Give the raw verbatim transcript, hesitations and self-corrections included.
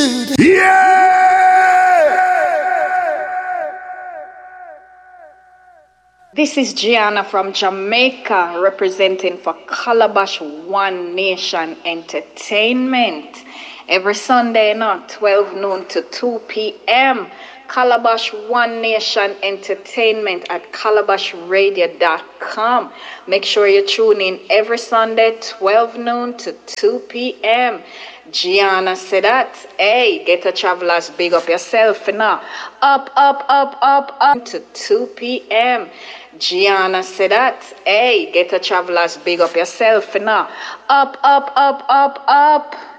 This is Gianna from Jamaica representing for Calabash One Nation Entertainment. Every Sunday night, twelve noon to two p.m. Calabash One Nation Entertainment at calabash radio dot com. Make sure you tune in every Sunday, twelve noon to two p.m. Gianna said that. Hey, get a travelers, big up yourself now. Up, up, up, up, up to two p.m. Gianna said that. Hey, get a travelers, big up yourself now. Up, up, up, up, up.